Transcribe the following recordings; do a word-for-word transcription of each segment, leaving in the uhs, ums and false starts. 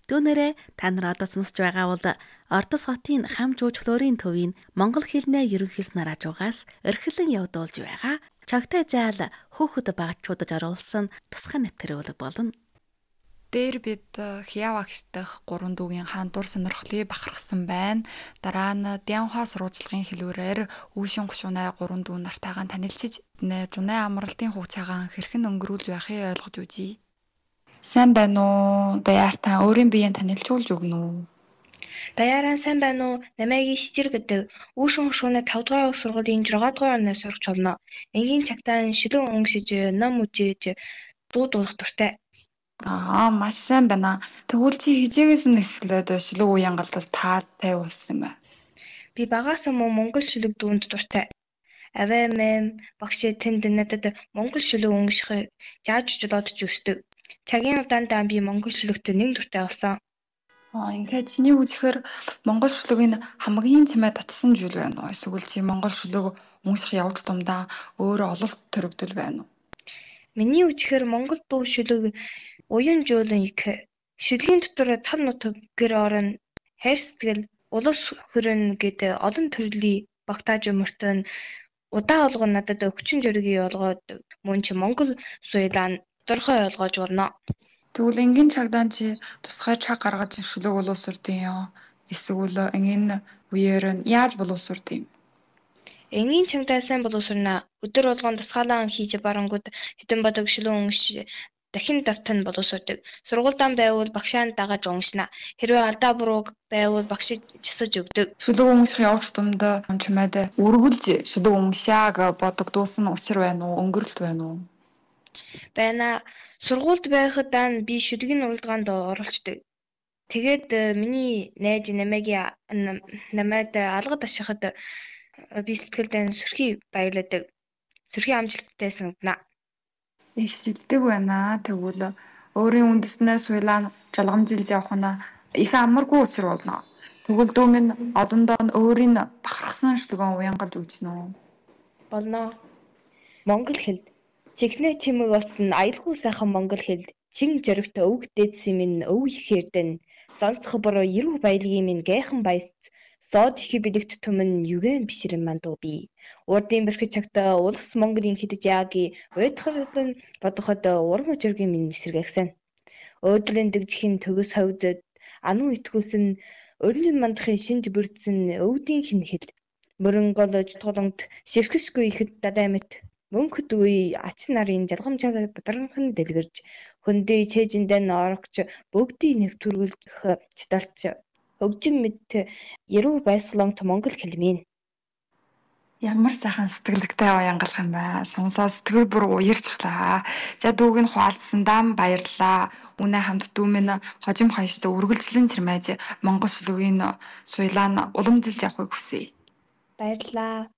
Түүнээрээ та нар одоо сонсож байгаа бол Ордос хотын хам жуулчлалын төвийн монгол хэлний ерөнхий санаачуугаас эрхлэн явуулж байгаа чогтой заал хөөхд багчуудад оруулсан тусгай нэвтрүүлэг болно. Дээр бид Хиавагс дахь гурван дүүгийн хаан дур сонирхлыг бахархсан байна. Дараа нь Дянхуа сурвалжлагын хэлбэрээр Үүшин гушуунай гурван дүү нартайгаа танилцж нэ зунай амралтын хугацаагаа хэрхэн өнгөрүүлж байхыг ойлгож үзье. Сайн байна уу? Даяартаа өөрийн биеийг танилцуулж өгнө үү? Даяараа сайн байна уу? Намайг Шижир гэдэг. Үүшин гушуунай тавд дугаар их сургуулийн зургаадугаар орноос сурч болно. Энгийн цагтаа шилэн өнгөшиж, ном үжиж, дуу дуулах дуртай. Аа, маш сайн байна. Тэгвэл чи хижээгээс нь эхлээд шилэг үеийн галдал таатай болсон юм байна. Би багаас мөн монгол шүлэг дуунд дуртай. Аваа мэм багш тэнд надад монгол шүлэг өнгөших яаж жолоодж өсдөг. Цагийн удаандаа би монгол шүлэгт нэг дуртай болсон. Аа, ингээд чиний үзэхээр монгол шүлэгийн хамгийн чамайг татсан зүйл байна уу? Эсвэл чи монгол шүлэг өнгөсөх явж тумдаа өөрөө ололт төрөгдөл байна уу? Миний үзэхээр монгол дуу шүлэг уян жуулан их. Шүлгийн дотор тал нутаг гэр орон хайр сэтгэл улс хөрөн гэдэг олон төрлийн багтааж өмөртөн удаа олгон надад өвчин жөргийг олгоод мөн чи монгол суйлаа тодорхой ойлгож болно. Тэгвэл энгийн цагдаа чи тусгай цаг гаргаж шүлэг боловсрдیں۔ Юу? Эсвэл энгийн үеэр нь яаж боловсрдیں۔ Энгийн чамтай сайн боловсрнаа. Өдөр болгон дасгаалаа хийж барангууд хэдэн бодог шүлэг өнгөш дахин давтан боловсрдог. Сургуультай байвал багшаанд дагаж уншина. Хэрвээ алдаа буруу байвал багш жисэж өгдөг. Шүлэг өнгөсөх явж тумдаа чамайд үргэлж шүлэг өнгөшааг бодогдуулсан учир байна уу? Өнгөрөлт байна уу? Байна. Сургуульд байхад би шүлгийн уралдаанд оролцдог. Тэгээд миний найз намайг намайд алгад ашихад би сэтгэлдээ сүрхий баялагдаг. Сүрхий амжилттай санагдана. Их шилдэг байна. Тэгвэл өөрийн үндэснээ суйлаа жалгамжилж явах нь их амаргүй учир болно. Тэгвэл дүү минь одондоо өөрийн бахархсан шүлгэн уянгалж үзнэ үү? Болно. Монгол хэл. Чихнээ чимэг болсон аялгүй сайхан монгол хэл. Чин жөрөгт өвг дээдсэн минь өв их эрдэн. Сонсох бороо эрүү баялагын минь гайхан баяс. Сод их бэлэгт түмэн югэн бишрэн мандуу би. Урдын бэрхэж цагта улс Монголын хидэж яаги уйтхарын бодоход урам жөргийн минь сэргээгсэн. Өөдрийн дэгжихийн төгс ховдод ануу итгүүлсэн өрнийн мандахын шинж бүрдсэн өвдийн хин хэл. Мөрөнгөлж толомт ширхэшгүй ихэд дадаймт мөнхөд үе ач нарын жалгамжаа бодранхан дэлгэрж хөндөй чэжиндээ орогч бүгдийг нэвтрүүлэх чидалч хөгжим мэд яруу байсломт монгол хэл минь. Ямар сайхан сэтгэлэгтэй уянгалах юм бэ? Сонсоо сэтгэл бүр уярчихлаа. За дүүг нь хуалсан дам баярлаа. Үнэ хамт дүү минь хожим хаяшд үргэлжлэн цэрмэж монгол шүлгийн суйлаа нь уламжилж явахыг хүсье. Баярлаа.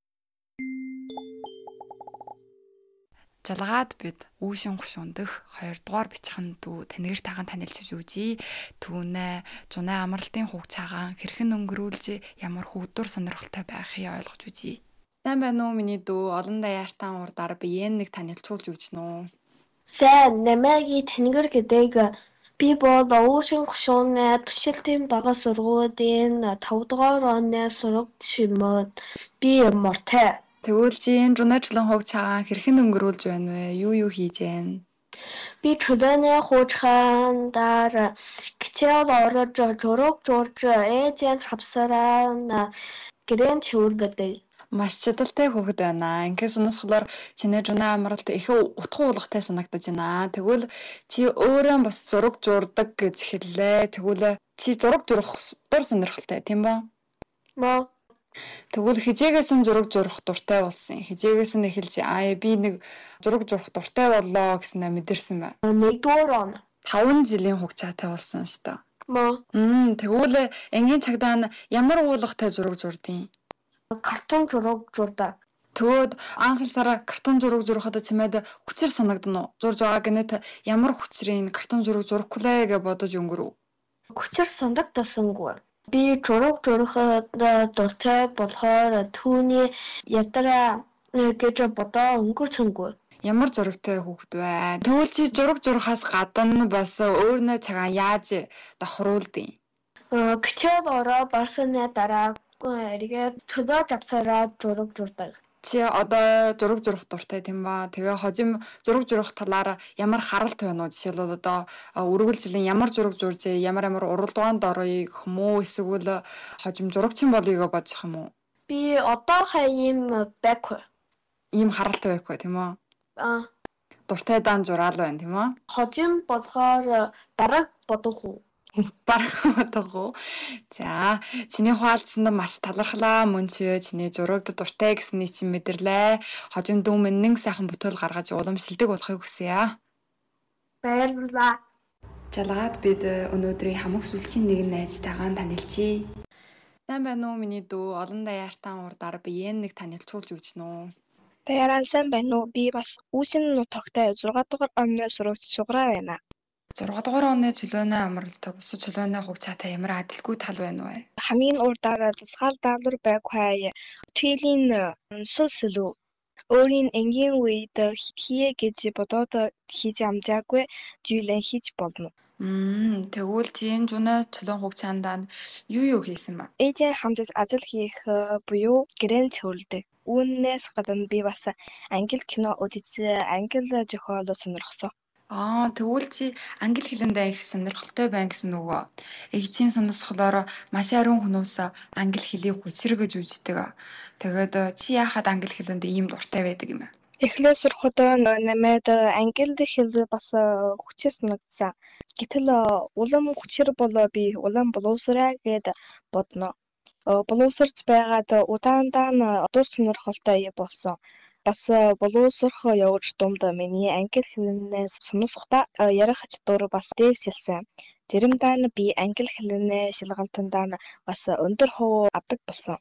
Жалгаад бид Үүшин гушуун дэх хоёрдугаар бичгийн дүү танигартайгаа танилцж үзье. Түүнээ зунай амралтын хугацаагаа хэрхэн өнгөрүүлж ямар хөвдөр сонирхолтой байхыг ойлгож үзье. Сайн байна уу миний дүү? Олон даяартаа урдаар биеэн нэг танилцуулж үзнэ үү? Сайн, намайг танигар гэдэг. Би бол Үүшин гушууны туршилтын бага сургуулийн тавдугаар оны сурагч юм. Би мортай. Тэгвэл чи энэ жунаачлан хугацаагаа хэрхэн өнгөрүүлж байна вэ? Юу юу хийж байна? Би чөлөөний хуучгаандаар хичээл орож зураг зурж ээжийн хавсараа гэрээнд шүүрдэг. Маш чадaltaй хүүхэд байна. Ингээд сонсохлоор чиний жунаа амралт их утга уулгатай санагдаж байна. Тэгвэл чи өөрөө бас зураг зурдаг гэж хэллээ. Тэгвэл чи зураг зурах дур сонирхолтой тийм ба? Маа. Тэгвэл хижээгээс нь зураг зурах дуртай болсон. Хижээгээс нь эхэлж аа би нэг зураг зурах дуртай боллоо гэснээр мэдэрсэн байна. Нэгдүгээр он. таван жилийн хугацаатай болсон шүү дээ. Маа. Мм тэгвэл энгийн цагдаа нь ямар уулгатай зураг зурдیں۔ Картон зураг зурдаг. Тэгвэл анх сараа картон зураг зурхад чимээд хүчээр санагдана уу? Зурж байгаа гэнэт ямар хүчрийн картон зураг зурхлаа гэж бодож өнгөрөв. Хүчээр санагдсангүй. Би зураг зурхад дуртай болохоор түүний ядраа гэж бодоо өнгөрсөнгүй. Ямар зурагтай хүүхэд вэ? Тэгвэл чи зураг зурхаас гадна бас өөрнөө цагаан яаж давхруулдیں۔ Кичээд ороо барсны дараа эргээд төлөө завсараа зураг зурдаг. Чи одоо зураг зурах дуртай тийм ба. Тэгээ хожим зураг зурах талаар ямар харалт байна уу? Жишээлбэл одоо өргөлжлийн ямар зураг зурж, ямар ямар уралдаанд орё гэх юм уу? Эсвэл хожим зурагчин болъё бодох юм уу? Би одоохоо ийм байхгүй. Ийм харалт байхгүй тийм үү? Аа, Дуртай дан зураал байна тийм үү? хожим болохоор дараг бодох уу? Барах бодгоо. За, чиний хуалцсанд маш талархлаа. Мөн чи чиний зурагд дуртай гэсний чинь мэдэрлээ. Хожим дүү минь нэг сайхан бүтээл гаргаж уламжлалдаг болохыг хүсье. Баярлалаа. Жалгаад бид өнөөдрийн хамаг сүлжийн нэгэн найзтайгаа танилцъя. Сайн байна уу миний дүү? Олон даяартаа урдаар биеэ нэг танилцуулж өгч нөө. Даяараа сайн байна уу? Би бас үүсийн нутагтай зургаан дугаар онны сурагч Шуграа байна. зургаан дугаар оны чөлөөний амралтаа бусад чөлөөний хугацаатай ямар адилгүй тал байна вэ? Хамгийн урдаар засгаар даалгавар байхгүй твилийн сүлсэлүү өөрийн энгийн үед хийе гэж бодоод хийж амжаагүй зүйлээ хийж болно. Мм, тэгвэл чи энэ жунаа чөлөөн хугацаанд юу юу хийсэн ба? Ээжийн хамтд ажил хийх буюу гэрэн цэвэрлэдэг. Үүнээс гадна би бас англи кино үзэж англи зохиол сонирхсон. Аа, тэгвэл чи англи хэлэндээ их сонирхолтой байна гэсэн үг үү? Эгчийн сонсохлоор маш ариун хүмүүс англи хэлийг хүчрэгэж үздэг. Тэгээд чи яахад англи хэлэнд ийм дуртай байдаг юм бэ? Эхлээд сурахад намайг англи хэл бас хүчээр санагдсан. Гэтэл улам хүчээр болоо би улам боловсраа гэд бодно. Боловсрч байгаад удаандаа нь одоо сонирхолтой болсон. Бас боловсрох явж думд миний англи хэлнээс сонсохдоо ярих чадвар бас дээшилсэн. Заримдаа нь би англи хэлний шалгалтандаа нь бас өндөр хувь авдаг болсон.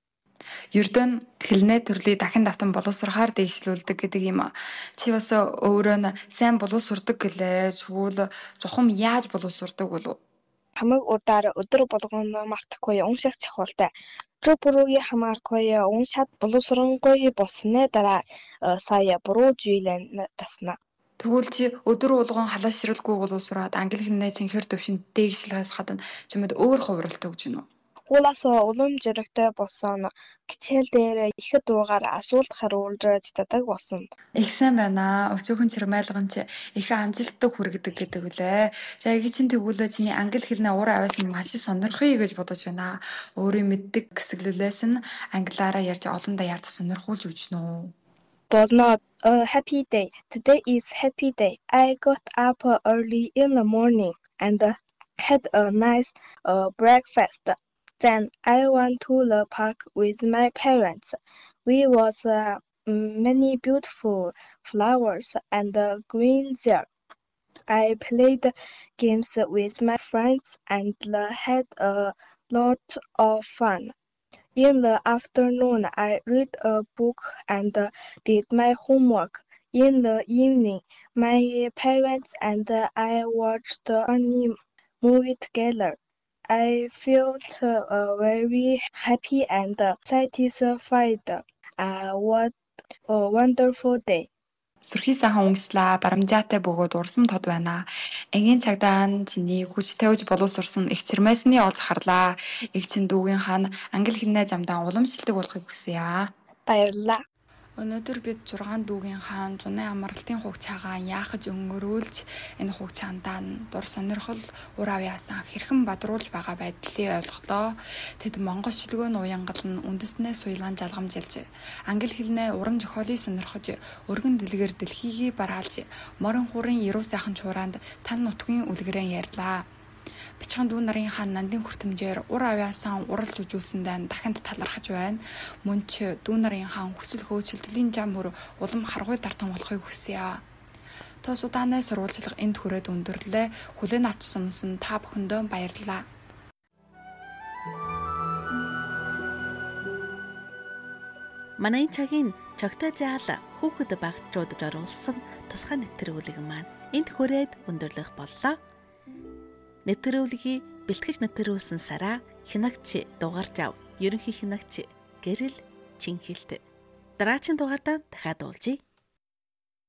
Ердөө хэлний төрлийг дахин давтан боловсрохоор дэвшлүүлдэг гэдэг юм. Чи бас өөрөө нь сайн боловсрдог гэлээ. Тэгвэл зөвхөн яаж боловсрдог болов? Хамаг урдаар өдөр болгоно мартахгүй унших чухалтай. Өдөр бүрийн хамаарахгүй уншаад боловсронгуй болсны дараа сая буруу зүйлэн таснаа. Тэгвэл чи өдөр болгон халаа ширэлгүй боловсроод англи хэлний цэнхэр төвшөнд дэвшлэхээс гадна чимэд өөр хувиралт өгч гинөө. Уулаас улам зэрэгтэй болсон хичээл дээр ихэд дуугаар асуулт хариулж чаддаг болсон. Их сайн байна. Өчөөхөн чирмайлган чи их амжилттай хүргэдэг гэдэг үлээ. За их чинь тэгвэл чиний англи хэлний уур аваас нь маш сонирхъя гэж бодож байна. Өөрийн мэддэг гэсэглэлээс нь англиараа ярьж олон даяарт сонирхуулж өгч нөө. Болно. A happy day. Today is happy day. I got up early in the morning and had a nice uh, breakfast. Then I went to the park with my parents. We was uh, many beautiful flowers and uh, green there. I played games with my friends and uh, had a lot of fun. In the afternoon, I read a book and uh, did my homework. In the evening, my parents and uh, I watched a funny movie together. I felt uh, very happy and uh, satisfied. Uh, what a wonderful day. Сүрхий сайхан өнгөслөө барамжаатай бөгөөд урсам тод байна. Энгийн цагдаа нь чиний хүч тавьж боловсрсон их чирмээсний олж харлаа. Их чин дүүгийн хаан англи хэлний замдаа уламжлалдаг болохыг хүсье. Баярлалаа. Өнөөдөр бид зургаан дүүгийн хаан зуны амралтын хугацаагаа яахаж өнгөрүүлж энэ хугацаандаа дур сонирхол ур авьяасан хэрхэн бадруулж байгаа байдлыг ойлголоо. Тэд монгол шилгөөний уянгал нь үндэснээ суйлгаан жалгамжилж, англи хэлний уран зохиолыг сонирхож, өргөн дэлгэр дэлхийгээ бараалж, морин хурын яруу сайхан чураанд тал нутгийн үлгэрэн ярьлаа. Бичгийн дүү нарын хаан нандин хүртэмжээр ур авьяасан уралж үжүүлсэндээ дахинд талархаж байна. Мөн ч дүү нарын хаан хүсэл хөөцөлтлийн зам мөр улам харгуй дартан болохыг хүсье. Тос удааны сурвалжлага энд хүрээд өндөрлөө. Хүлээн авч сонсон та бүхэндөө баярлалаа. Манай цагийн чогтой заал хүүхэд багчуудад оруулсан тусгай нэвтрүүлэг маань энд хүрээд өндөрлөх боллоо. Нэвтрүүлгийг бэлтгэж нэвтрүүлсэн Сара, хянагч дугарч ав. Ерөнхий хянагч Гэрэл Чинхэлт. Дараагийн дугаартаа дахиад уулзъя.